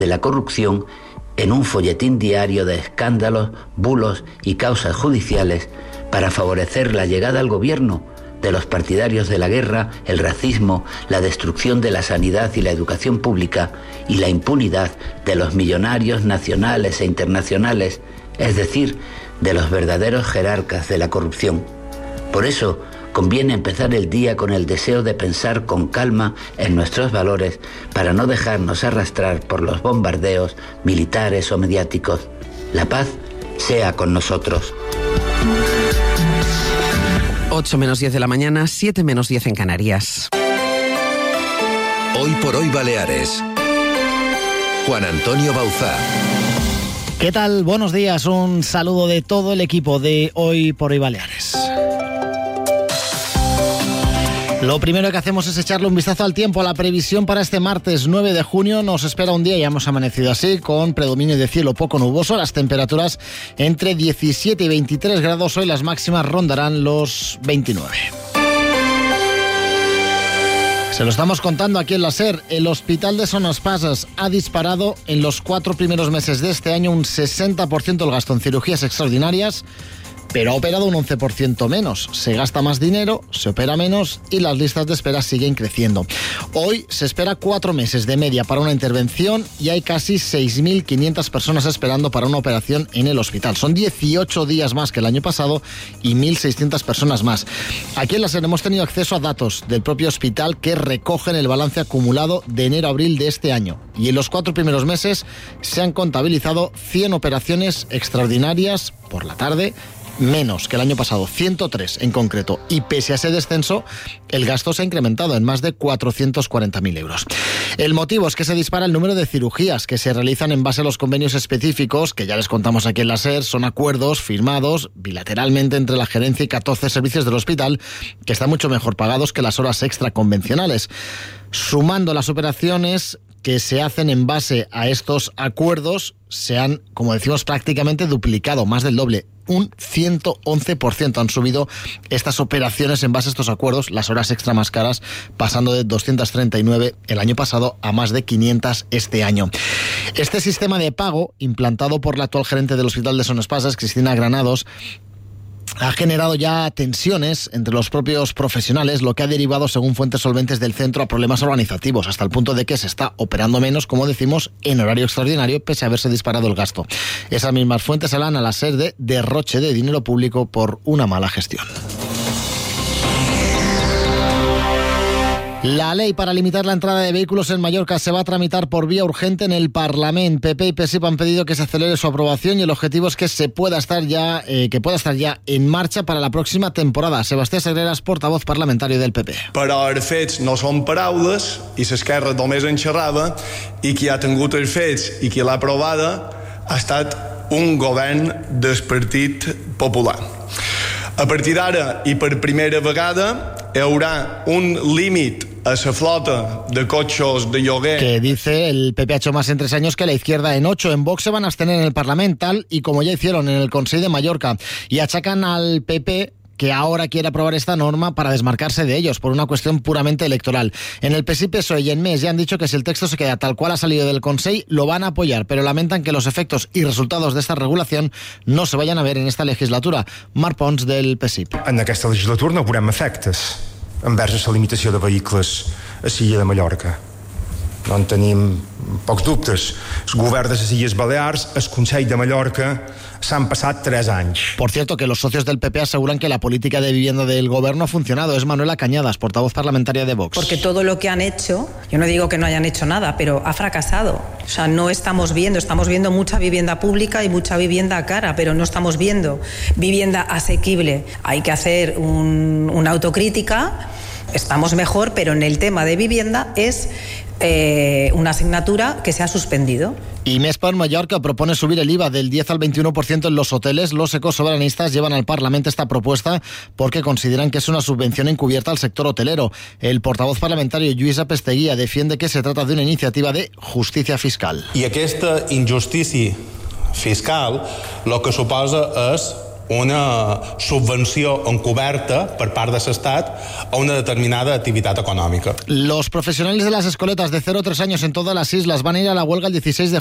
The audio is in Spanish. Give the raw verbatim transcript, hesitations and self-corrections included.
de la corrupción en un folletín diario de escándalos, bulos y causas judiciales para favorecer la llegada al gobierno de los partidarios de la guerra, el racismo, la destrucción de la sanidad y la educación pública y la impunidad de los millonarios nacionales e internacionales, es decir, de los verdaderos jerarcas de la corrupción. Por eso, conviene empezar el día con el deseo de pensar con calma en nuestros valores para no dejarnos arrastrar por los bombardeos militares o mediáticos. La paz sea con nosotros. ocho menos diez de la mañana, siete menos diez en Canarias. Hoy por hoy Baleares. Juan Antonio Bauzá. ¿Qué tal? Buenos días. Un saludo de todo el equipo de Hoy por hoy Baleares. Lo primero que hacemos es echarle un vistazo al tiempo. La previsión para este martes nueve de junio nos espera un día, ya hemos amanecido así, con predominio de cielo poco nuboso. Las temperaturas entre diecisiete y veintitrés grados. Hoy las máximas rondarán los veintinueve. Se lo estamos contando aquí en la SER. El Hospital de Son Espases ha disparado en los cuatro primeros meses de este año un sesenta por ciento el gasto en cirugías extraordinarias, pero ha operado un once por ciento menos. Se gasta más dinero, se opera menos y las listas de espera siguen creciendo. Hoy se espera cuatro meses de media para una intervención y hay casi seis mil quinientas personas esperando para una operación en el hospital. Son dieciocho días más que el año pasado y mil seiscientas personas más. Aquí en la SER hemos tenido acceso a datos del propio hospital que recogen el balance acumulado de enero a abril de este año. Y en los cuatro primeros meses se han contabilizado cien operaciones extraordinarias por la tarde, menos que el año pasado, ciento tres en concreto, y pese a ese descenso, el gasto se ha incrementado en más de cuatrocientos cuarenta mil euros. El motivo es que se dispara el número de cirugías que se realizan en base a los convenios específicos, que ya les contamos aquí en la SER, son acuerdos firmados bilateralmente entre la gerencia y catorce servicios del hospital, que están mucho mejor pagados que las horas extra convencionales. Sumando las operaciones que se hacen en base a estos acuerdos, se han, como decimos, prácticamente duplicado, más del doble. Un ciento once por ciento han subido estas operaciones en base a estos acuerdos, las horas extra más caras, pasando de doscientos treinta y nueve el año pasado a más de quinientas este año. Este sistema de pago, implantado por la actual gerente del Hospital de Son Espases, Cristina Granados, ha generado ya tensiones entre los propios profesionales, lo que ha derivado, según fuentes solventes del centro, a problemas organizativos, hasta el punto de que se está operando menos, como decimos, en horario extraordinario, pese a haberse disparado el gasto. Esas mismas fuentes hablan a la SER de derroche de dinero público por una mala gestión. La ley para limitar la entrada de vehículos en Mallorca se va a tramitar por vía urgente en el Parlamento. P P y P S I P han pedido que se acelere su aprobación y el objetivo es que se pueda estar ya eh, que pueda estar ya en marcha para la próxima temporada. Sebastián Sagreras, portavoz parlamentario del P P. Però els fets no són paraules i l'esquerra només en xerrava, i qui ha tingut els fets i qui l'ha aprovada ha estat un govern del Partit Popular. A partir d'ara i per primera vegada hi haurà un límit a la flota de coches de lloguer. Que dice el P P ha hecho más en tres años que la izquierda en ocho. En Vox se van a abstener en el Parlamento, tal y como ya hicieron en el Consell de Mallorca. Y achacan al P P que ahora quiere aprobar esta norma para desmarcarse de ellos por una cuestión puramente electoral. En el P S I, P S O E y en M E S ya han dicho que si el texto se queda tal cual ha salido del Consell, lo van a apoyar, pero lamentan que los efectos y resultados de esta regulación no se vayan a ver en esta legislatura. Marc Pons, del P S I. En aquesta legislatura no veurem efectes envers la limitació de vehicles a l'illa de Mallorca. No en tenim pocs dubtes. El govern de les Illes Balears, el Consell de Mallorca, s'han passat tres anys. Por cierto, que los socios del P P aseguran que la política de vivienda del gobierno ha funcionado. Es Manuela Cañadas, portavoz parlamentaria de Vox. Porque todo lo que han hecho, yo no digo que no hayan hecho nada, pero ha fracasado. O sea, no estamos viendo, estamos viendo mucha vivienda pública y mucha vivienda cara, pero no estamos viendo vivienda asequible. Hay que hacer un, una autocrítica. Estamos mejor, pero en el tema de vivienda es eh, una asignatura que se ha suspendido. Y Mespa en Mallorca propone subir el I V A del diez al veintiuno por ciento en los hoteles. Los ecosoberanistas llevan al Parlamento esta propuesta porque consideran que es una subvención encubierta al sector hotelero. El portavoz parlamentario Lluís Apesteguía defiende que se trata de una iniciativa de justicia fiscal. I aquesta injustícia fiscal el que suposa és una subvenció encoberta per part de l'Estat a una determinada activitat econòmica. Los profesionales de las escoletas de cero a tres años en todas las islas van a ir a la huelga el dieciséis de